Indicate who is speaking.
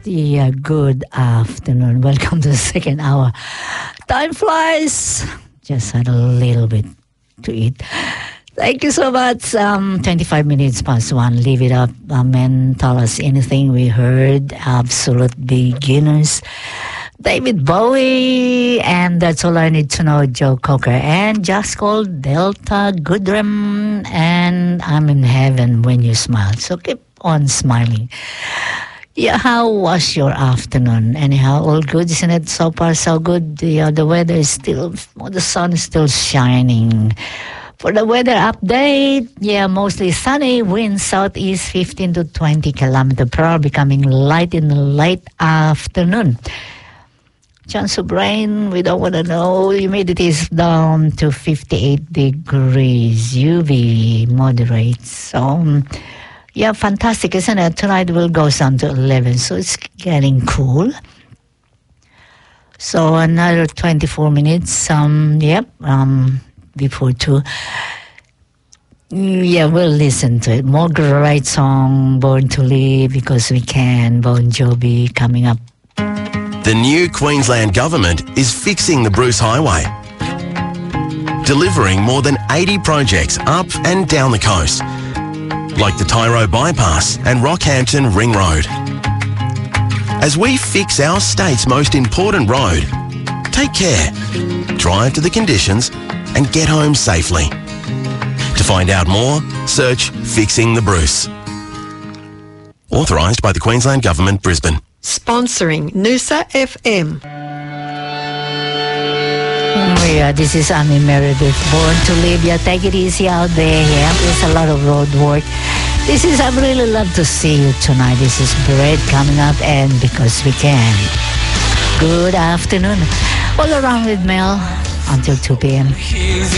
Speaker 1: Yeah, good afternoon. Welcome to the second hour. Time flies. Just had a little bit to eat. Thank you so much. 25 minutes past 1. Leave it up. Amen. Tell us anything we heard. Absolute beginners. David Bowie. And That's All I Need to Know, Joe Cocker. And just called Delta Goodrem. And I'm in heaven when you smile. So keep on smiling. Yeah, how was your afternoon? Anyhow, all good, isn't it? So far, so good. The weather is still, the sun is still shining. For the weather update, yeah, mostly sunny, wind southeast 15 to 20 kilometers per hour, becoming light in the late afternoon. Chance of rain, we don't want to know. Humidity is down to 58 degrees. UV moderate. So, yeah, fantastic, isn't it? Tonight will go down to 11, so it's getting cool. So another 24 minutes, before 2. Yeah, we'll listen to it. More great song, Born to Live, Because We Can, Bon Jovi coming up.
Speaker 2: The new Queensland Government is fixing the Bruce Highway, delivering more than 80 projects up and down the coast, like the Tyro Bypass and Rockhampton Ring Road. As we fix our state's most important road, take care, drive to the conditions and get home safely. To find out more, search Fixing the Bruce. Authorised by the Queensland Government, Brisbane.
Speaker 3: Sponsoring Noosa FM.
Speaker 1: Yeah, this is Annie Meredith, Born to Live. Yeah, take it easy out there. Yeah, there's a lot of road work. I really love to see you tonight. This is Bread coming up, and Because We Can. Good afternoon. All around with Mel until 2 p.m.